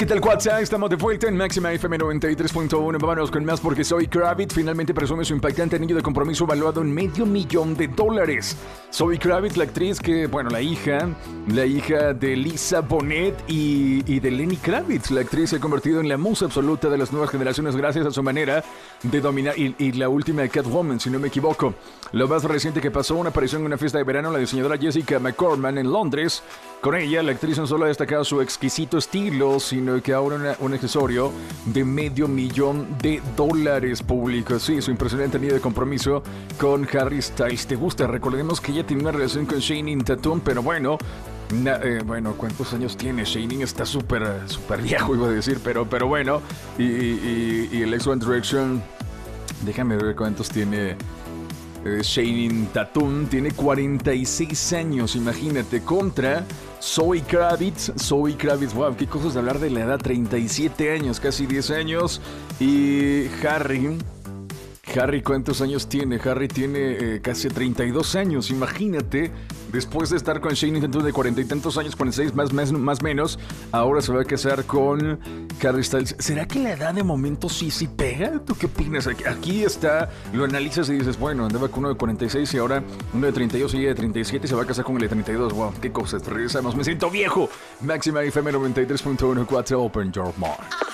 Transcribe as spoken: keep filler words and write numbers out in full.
¿Qué tal, WhatsApp? Estamos de vuelta en Máxima F M noventa y tres punto uno. Vámonos con más porque Zoe Kravitz finalmente presume su impactante anillo de compromiso valuado en medio millón de dólares. Zoe Kravitz, la actriz que, bueno, la hija, la hija de Lisa Bonet y, y de Lenny Kravitz. La actriz se ha convertido en la musa absoluta de las nuevas generaciones gracias a su manera de dominar. Y, y la última de Catwoman, si no me equivoco. Lo más reciente que pasó, una aparición en una fiesta de verano, la diseñadora Jessica McCorman en Londres. Con ella, la actriz no solo ha destacado su exquisito estilo, sino que ahora una, un accesorio de medio millón de dólares públicos. Sí, su impresionante anillo de compromiso con Harry Styles. ¿Te gusta? Recordemos que ella tiene una relación con Channing Tatum, pero bueno... Na, eh, bueno, ¿cuántos años tiene? Channing está súper, súper viejo, iba a decir, pero, pero bueno. Y, y, y el ex One Direction, déjame ver cuántos tiene... Eh, Channing Tatum tiene cuarenta y seis años, imagínate, contra Zoe Kravitz. Zoe Kravitz, wow, qué cosas de hablar de la edad, treinta y siete años, casi diez años. Y Harry, Harry, ¿cuántos años tiene? Harry tiene eh, casi treinta y dos años, imagínate. Después de estar con Channing Tatum de cuarenta y tantos años, cuarenta y seis más, más, más menos, ahora se va a casar con Harry Styles. ¿Será que la edad de momento sí, sí pega? ¿Tú qué opinas? Aquí, aquí está, lo analizas y dices, bueno, andaba con uno de cuarenta y seis y ahora uno de treinta y dos y ella de treinta y siete y se va a casar con el de treinta y dos. Wow, qué cosas, regresamos, me siento viejo. Máxima F M noventa y tres punto uno, cuatro, Open Your Mind.